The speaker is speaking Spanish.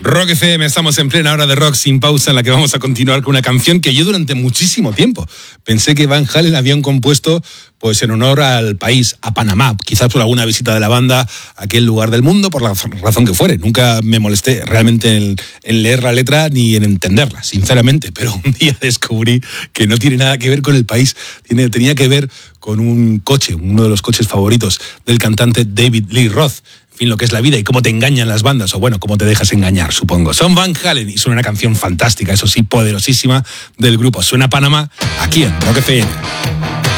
Rock FM, estamos en plena hora de rock sin pausa, en la que vamos a continuar con una canción que yo durante muchísimo tiempo pensé que Van Halen habían compuesto pues en honor al país, a Panamá, quizás por alguna visita de la banda a aquel lugar del mundo, por la razón que fuere. Nunca me molesté realmente en leer la letra ni en entenderla, sinceramente, pero un día descubrí que no tiene nada que ver con el país, tenía que ver con un coche, uno de los coches favoritos del cantante David Lee Roth. En fin, lo que es la vida y cómo te engañan las bandas, o bueno, cómo te dejas engañar, supongo. Son Van Halen y suena una canción fantástica, eso sí, poderosísima del grupo. Suena Panamá aquí en Rock FM.